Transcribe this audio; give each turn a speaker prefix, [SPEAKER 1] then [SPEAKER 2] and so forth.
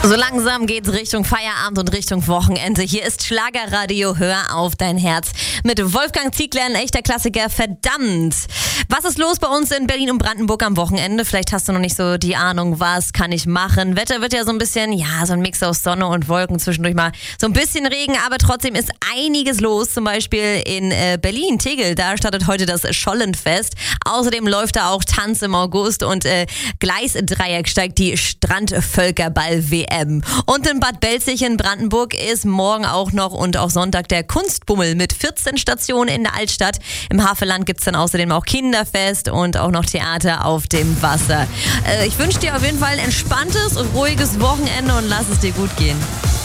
[SPEAKER 1] So langsam geht's Richtung Feierabend und Richtung Wochenende. Hier ist Schlagerradio, hör auf dein Herz. Mit Wolfgang Ziegler, ein echter Klassiker, verdammt. Was ist los bei uns in Berlin und Brandenburg am Wochenende? Vielleicht hast du noch nicht so die Ahnung, was kann ich machen. Wetter wird ja so ein bisschen, so ein Mix aus Sonne und Wolken, zwischendurch mal so ein bisschen Regen, aber trotzdem ist einiges los. Zum Beispiel in Berlin, Tegel, da startet heute das Schollenfest. Außerdem läuft da auch Tanz im August und Gleisdreieck steigt die Strandvölkerball-WM. Und in Bad Belzig in Brandenburg ist morgen auch noch und auch Sonntag der Kunstbummel mit 14 Stationen in der Altstadt. Im Havelland gibt es dann außerdem auch Kinderfest und auch noch Theater auf dem Wasser. Ich wünsche dir auf jeden Fall ein entspanntes und ruhiges Wochenende und lass es dir gut gehen.